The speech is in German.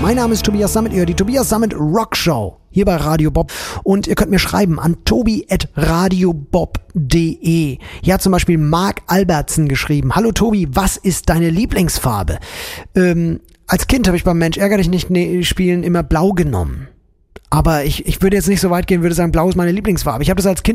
Mein Name ist Tobias Sammet, ihr hört die Tobias Sammet Rock Show hier bei Radio Bob und ihr könnt mir schreiben an tobi@radiobob.de. Hier hat zum Beispiel Mark Albertsen geschrieben: Hallo Tobi, was ist deine Lieblingsfarbe? Als Kind habe ich beim Mensch ärger dich nicht spielen immer blau genommen. Aber ich würde jetzt nicht so weit gehen, würde sagen, blau ist meine Lieblingsfarbe. Ich habe das als Kind